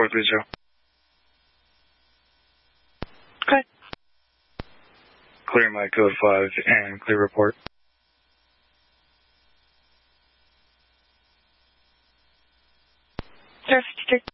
430. Good. Clear my code 5 and clear report. 053.